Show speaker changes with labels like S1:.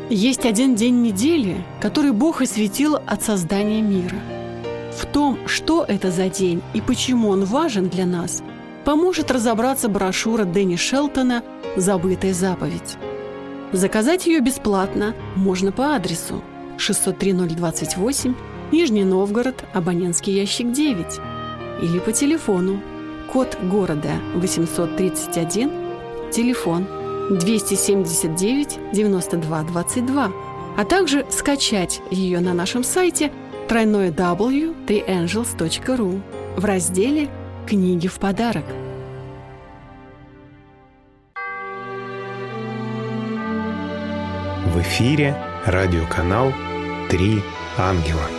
S1: Есть один день недели, который Бог осветил от создания мира. В том, что это за день и почему он важен для нас, поможет разобраться брошюра Дэнни Шелтона «Забытая заповедь». Заказать ее бесплатно можно по адресу 603-028, Нижний Новгород, абонентский ящик 9, или по телефону, код города 831, телефон 279 92 22, а также скачать ее на нашем сайте www.theangels.ru в разделе «Книги в подарок».
S2: В эфире радиоканал «Три ангела».